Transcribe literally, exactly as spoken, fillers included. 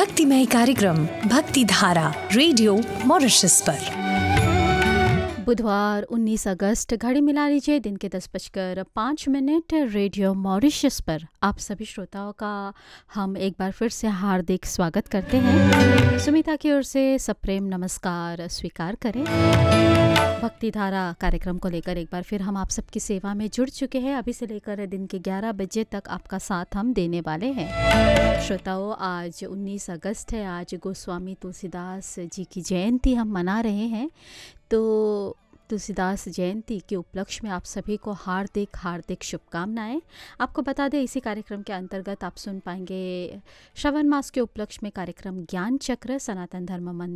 भक्तिमय कार्यक्रम भक्ति धारा रेडियो मॉरिशस पर। बुधवार उन्नीस अगस्त घड़ी मिला लीजिए दिन के दस बजकर पाँच मिनट। रेडियो मॉरिशस पर आप सभी श्रोताओं का हम एक बार फिर से हार्दिक स्वागत करते हैं। सुमिता की ओर से सप्रेम नमस्कार स्वीकार करें। भक्ति धारा कार्यक्रम को लेकर एक बार फिर हम आप सबकी सेवा में जुड़ चुके हैं। अभी से लेकर दिन के ग्यारह बजे तक आपका साथ हम देने वाले हैं। श्रोताओं, आज उन्नीस अगस्त है। आज गोस्वामी तुलसीदास जी की जयंती हम मना रहे हैं। तो तुलसीदास जयंती के उपलक्ष्य में आप सभी को हार्दिक हार्दिक शुभकामनाएं। आपको बता दें, इसी कार्यक्रम के अंतर्गत आप सुन पाएंगे श्रवण मास के उपलक्ष्य में कार्यक्रम ज्ञान चक्र, सनातन धर्म मंदिर